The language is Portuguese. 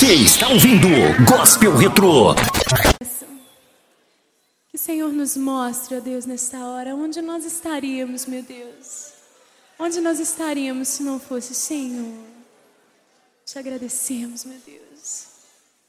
Você está ouvindo Gospel Retrô. Que o Senhor nos mostre, ó Deus, nesta hora, onde nós estaríamos, meu Deus. Onde nós estaríamos se não fosse o Senhor. Te agradecemos, meu Deus.